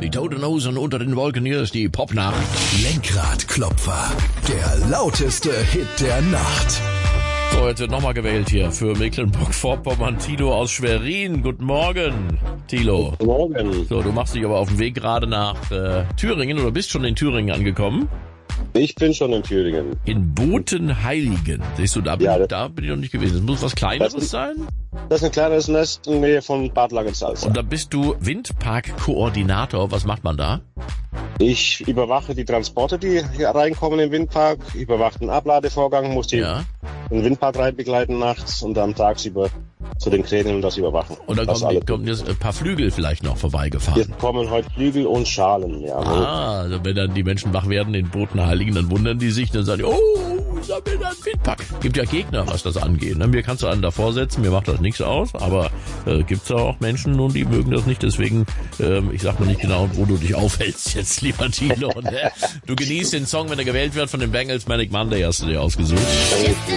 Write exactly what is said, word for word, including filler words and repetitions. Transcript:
die Toten Hosen unter den Wolken, hier ist die Popnacht. Lenkradklopfer, der lauteste Hit der Nacht. So, jetzt wird nochmal gewählt hier für Mecklenburg-Vorpommern. Thilo aus Schwerin. Guten Morgen, Thilo. Guten Morgen. So, du machst dich aber auf dem Weg gerade nach äh, Thüringen oder bist schon in Thüringen angekommen? Ich bin schon in Thüringen. In Botenheiligen. Siehst du, da bin, Ja, ich, das- da bin ich noch nicht gewesen. Das muss was Kleineres Das ist- sein? Das ist ein kleines Nest in der Nähe von Bad Langensalza. Und da bist du Windpark-Koordinator. Was macht man da? Ich überwache die Transporte, die hier reinkommen im Windpark, überwache den Abladevorgang, muss die Ja. den Windpark rein begleiten nachts und dann tagsüber zu den Kränen und das überwachen. Und dann das kommen, die, alle. kommen jetzt ein paar Flügel vielleicht noch vorbeigefahren. Jetzt kommen heute Flügel und Schalen. Ja, Ah, also wenn dann die Menschen wach werden in Botenheiligen, dann wundern die sich, dann sagen die, oh, ich hab wieder einen Windpark. Gibt ja Gegner, was das angeht. Ne? Mir kannst du einen davor setzen, mir macht das nichts aus, aber äh, gibt's ja auch Menschen und die mögen das nicht, deswegen, ähm, ich sag mal nicht genau, wo du dich aufhältst jetzt, lieber Thilo. Ne? Du genießt den Song, wenn er gewählt wird von den Bangles, Manic Monday hast du dir ausgesucht. Danke.